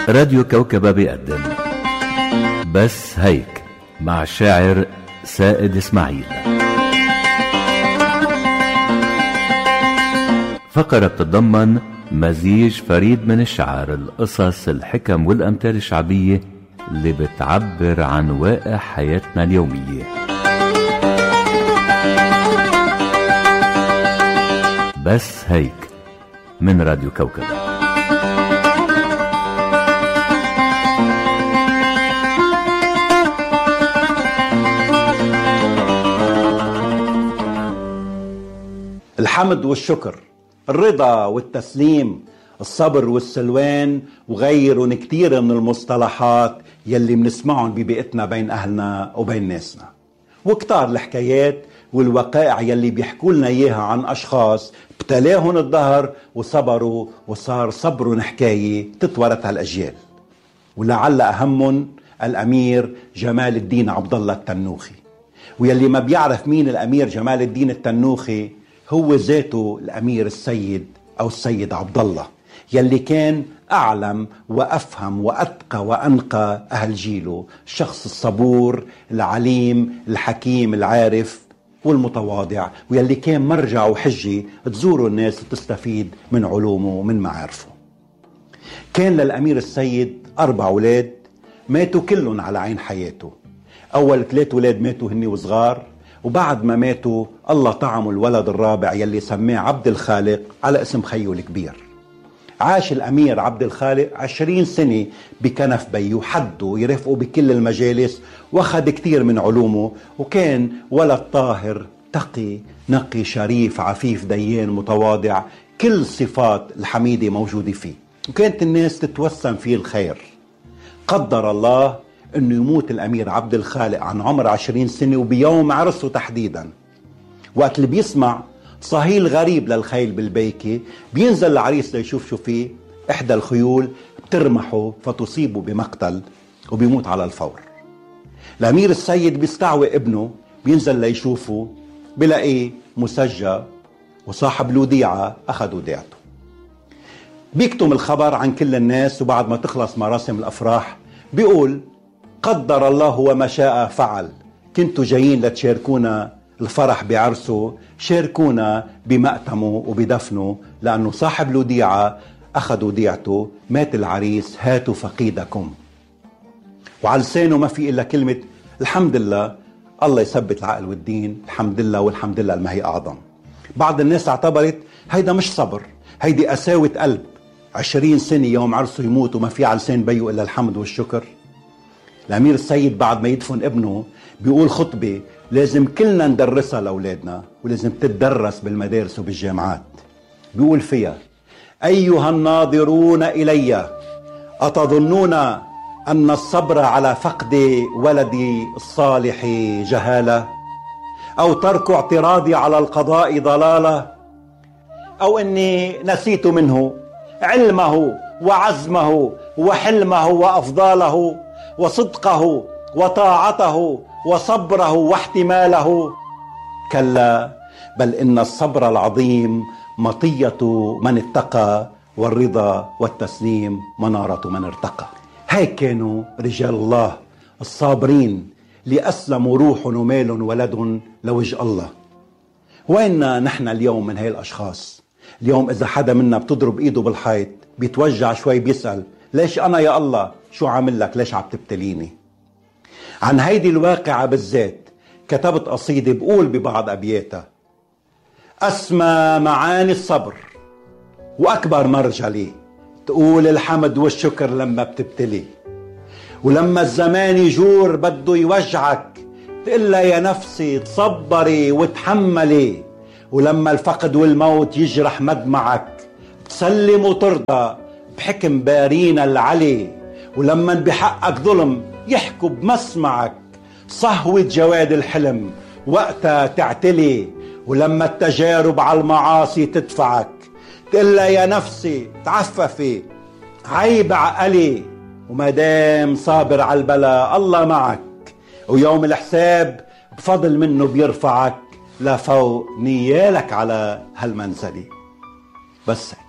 راديو كوكبة بيقدم بس هيك مع الشاعر سائد إسماعيل. فقرة بتتضمن مزيج فريد من الشعر، القصص، الحكم والأمثال الشعبية اللي بتعبر عن واقع حياتنا اليومية. بس هيك من راديو كوكبة. الحمد والشكر، الرضا والتسليم، الصبر والسلوان وغيرهم كتير من المصطلحات يلي بنسمعهم ببيئتنا بين أهلنا وبين ناسنا، وكتار الحكايات والوقائع يلي بيحكوا لنا إياها عن أشخاص ابتلاهم الدهر وصبروا وصار صبرهم حكاية تتورثها الأجيال. ولعل أهمهم الأمير جمال الدين عبد الله التنوخي. ويلي ما بيعرف مين الأمير جمال الدين التنوخي، هو ذاته الأمير السيد أو السيد عبد الله، يلي كان أعلم وأفهم وأتقى وأنقى أهل جيله، الشخص الصبور العليم الحكيم العارف والمتواضع، ويلي كان مرجع وحجة تزوره الناس وتستفيد من علومه ومن معارفه. كان للأمير السيد 4 أولاد ماتوا كلهم على عين حياته. أول 3 أولاد ماتوا هني وصغار، وبعد ما ماتوا الله طعموا الولد الرابع يلي سماه عبد الخالق على اسم خيه الكبير. عاش الأمير عبد الخالق 20 سنة بكنف بيه، حده يرفقه بكل المجالس، واخذ كتير من علومه، وكان ولد طاهر تقي نقي شريف عفيف ديان متواضع، كل صفات الحميدة موجودة فيه، وكانت الناس تتوسم فيه الخير. قدر الله انه يموت الامير عبد الخالق عن عمر 20 سنة وبيوم عرسه تحديدا. وقت اللي بيسمع صهيل غريب للخيل بالبيكة، بينزل العريس ليشوف شو فيه، احدى الخيول بترمحه فتصيبه بمقتل وبيموت على الفور. الامير السيد بيستعوي ابنه، بينزل ليشوفه، بلاقيه مسجى وصاحب الوديعة اخذ وديعته. بيكتم الخبر عن كل الناس، وبعد ما تخلص مراسم الافراح بيقول قدر الله وما شاء فعل، كنتوا جايين لتشاركونا الفرح بعرسه، شاركونا بمأتمه وبدفنه، لأنه صاحب الوديعة أخذ وديعته، مات العريس، هاتوا فقيدكم. وعلى لسانه ما في إلا كلمة الحمد لله، الله يثبت العقل والدين، الحمد لله والحمد لله ما هي أعظم. بعض الناس اعتبرت هيدا مش صبر، هيدي قساوة قلب، 20 سنة يوم عرسه يموت وما في على لسان بيه إلا الحمد والشكر. الأمير السيد بعد ما يدفن ابنه بيقول خطبة لازم كلنا ندرسها لأولادنا، ولازم تتدرس بالمدارس وبالجامعات. بيقول فيها: أيها الناظرون إلي، أتظنون أن الصبر على فقد ولدي الصالح جهالة، أو ترك اعتراضي على القضاء ضلالة، أو أني نسيت منه علمه وعزمه وحلمه وأفضاله وصدقه وطاعته وصبره واحتماله؟ كلا، بل إن الصبر العظيم مطية من اتقى، والرضا والتسليم منارة من ارتقى. هيك كانوا رجال الله الصابرين اللي أسلموا روح ومال ولد لوجه الله. وين نحن اليوم من هاي الأشخاص؟ اليوم إذا حدا منا بتضرب إيده بالحيط بيتوجع شوي، بيسأل ليش أنا يا الله؟ شو عامل لك؟ ليش عم تبتليني؟ عن هيدي الواقعة بالذات كتبت قصيدة بقول ببعض أبياتها: أسمى معاني الصبر وأكبر مرجلي، تقول الحمد والشكر لما بتبتلي، ولما الزمان يجور بده يوجعك تقلها يا نفسي تصبري وتحملي، ولما الفقد والموت يجرح مدمعك تسلم وترضى بحكم بارينا العلي، ولما بحقك ظلم يحكوا بمسمعك صهوة جواد الحلم وقتها تعتلي، ولما التجارب على المعاصي تدفعك تقلها يا نفسي تعففي عيب عقلي، وما دام صابر على البلاء الله معك، ويوم الحساب بفضل منه بيرفعك لفوق نيالك على هالمنزلي. بس